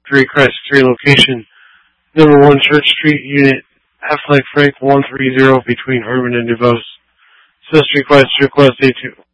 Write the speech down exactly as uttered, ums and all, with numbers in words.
three, Christ three location, number one Church Street, Unit F like Frank one three zero between Herman and DuBose. Such request, request A two.